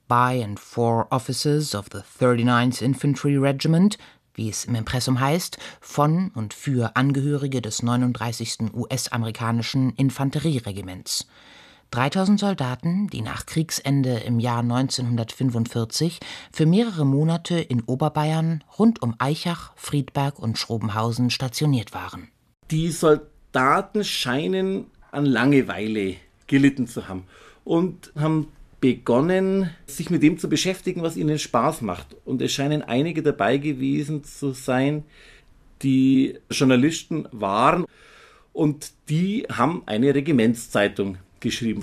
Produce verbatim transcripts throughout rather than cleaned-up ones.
by and for officers of the thirty-ninth Infantry Regiment, wie es im Impressum heißt, von und für Angehörige des neununddreißigsten U S-amerikanischen Infanterieregiments. dreitausend Soldaten, die nach Kriegsende im Jahr neunzehnhundertfünfundvierzig für mehrere Monate in Oberbayern rund um Aichach, Friedberg und Schrobenhausen stationiert waren. Die Soldaten scheinen an Langeweile gelitten zu haben und haben begonnen, sich mit dem zu beschäftigen, was ihnen Spaß macht. Und es scheinen einige dabei gewesen zu sein, die Journalisten waren und die haben eine Regimentszeitung geschrieben.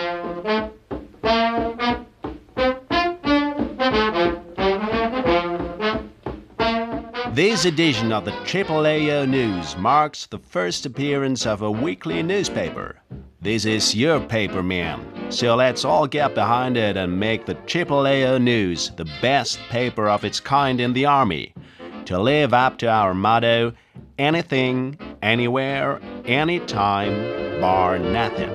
This edition of the Triple A O News marks the first appearance of a weekly newspaper. This is your paper, man. So let's all get behind it and make the Triple A O News the best paper of its kind in the Army. To live up to our motto, anything, anywhere, anytime, bar nothing.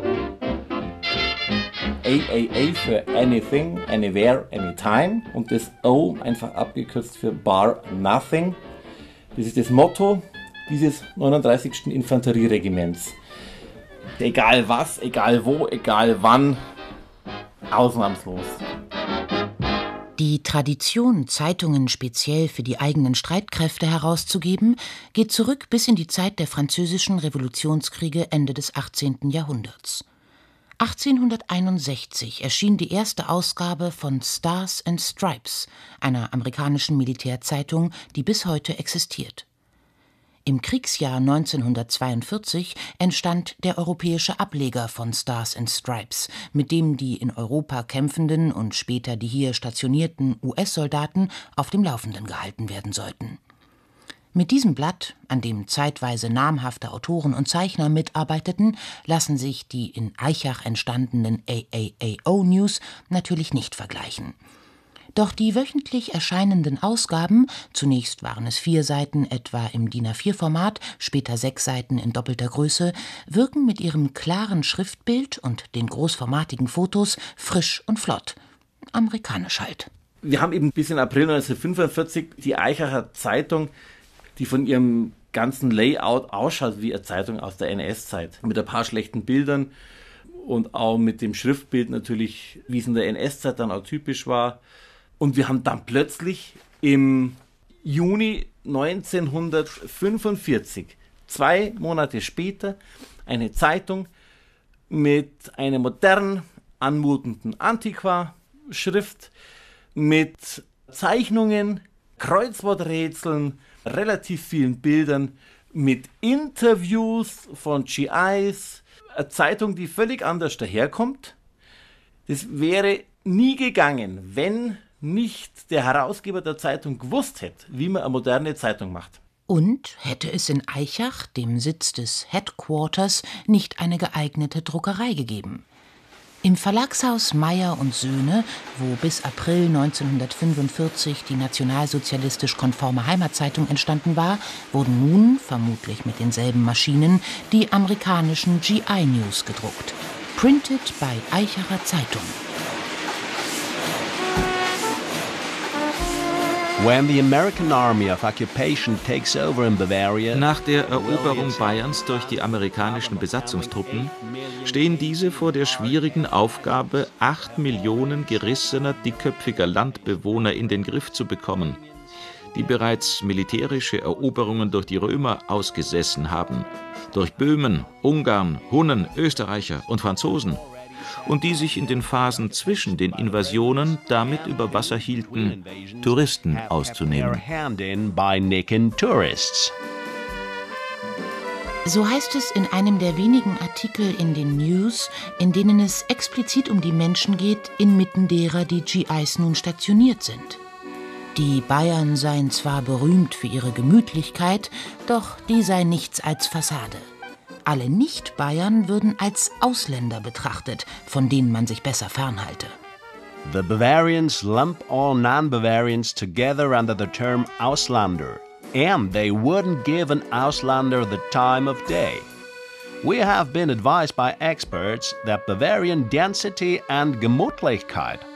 A A A für Anything, Anywhere, Anytime und das O einfach abgekürzt für Bar Nothing. Das ist das Motto dieses neununddreißigsten Infanterieregiments. Egal was, egal wo, egal wann, ausnahmslos. Die Tradition, Zeitungen speziell für die eigenen Streitkräfte herauszugeben, geht zurück bis in die Zeit der französischen Revolutionskriege Ende des achtzehnten Jahrhunderts. achtzehnhunderteinundsechzig erschien die erste Ausgabe von Stars and Stripes, einer amerikanischen Militärzeitung, die bis heute existiert. Im Kriegsjahr neunzehnhundertzweiundvierzig entstand der europäische Ableger von Stars and Stripes, mit dem die in Europa kämpfenden und später die hier stationierten U S-Soldaten auf dem Laufenden gehalten werden sollten. Mit diesem Blatt, an dem zeitweise namhafte Autoren und Zeichner mitarbeiteten, lassen sich die in Aichach entstandenen A A A O News natürlich nicht vergleichen. Doch die wöchentlich erscheinenden Ausgaben, zunächst waren es vier Seiten etwa im D I N A vier Format, später sechs Seiten in doppelter Größe, wirken mit ihrem klaren Schriftbild und den großformatigen Fotos frisch und flott. Amerikanisch halt. Wir haben eben bis in April neunzehnhundertfünfundvierzig die Aichacher Zeitung, die von ihrem ganzen Layout ausschaut wie eine Zeitung aus der N S-Zeit. Mit ein paar schlechten Bildern und auch mit dem Schriftbild natürlich, wie es in der N S-Zeit dann auch typisch war. Und wir haben dann plötzlich im Juni neunzehnhundertfünfundvierzig, zwei Monate später, eine Zeitung mit einer modern anmutenden Antiqua-Schrift, mit Zeichnungen, Kreuzworträtseln, relativ vielen Bildern, mit Interviews von G Is, eine Zeitung, die völlig anders daherkommt. Das wäre nie gegangen, wenn nicht der Herausgeber der Zeitung gewusst hätte, wie man eine moderne Zeitung macht. Und hätte es in Aichach, dem Sitz des Headquarters, nicht eine geeignete Druckerei gegeben. Im Verlagshaus Meyer und Söhne, wo bis April neunzehnhundertfünfundvierzig die nationalsozialistisch konforme Heimatzeitung entstanden war, wurden nun, vermutlich mit denselben Maschinen, die amerikanischen G I News gedruckt. Printed by Aichacher Zeitung. When the American Army of Occupation takes over in Bavaria, nach der Eroberung Bayerns durch die amerikanischen Besatzungstruppen stehen diese vor der schwierigen Aufgabe, acht Millionen gerissener, dickköpfiger Landbewohner in den Griff zu bekommen, die bereits militärische Eroberungen durch die Römer ausgesessen haben, durch Böhmen, Ungarn, Hunnen, Österreicher und Franzosen, und die sich in den Phasen zwischen den Invasionen damit über Wasser hielten, Touristen auszunehmen. So heißt es in einem der wenigen Artikel in den News, in denen es explizit um die Menschen geht, inmitten derer die G Is nun stationiert sind. Die Bayern seien zwar berühmt für ihre Gemütlichkeit, doch die sei nichts als Fassade. Alle Nicht-Bayern würden als Ausländer betrachtet, von denen man sich besser fernhalte. The Bavarians lump all non-Bavarians together under the term Ausländer, and they wouldn't give an Ausländer the time of day. We have been advised by experts that Bavarian density and Gemütlichkeit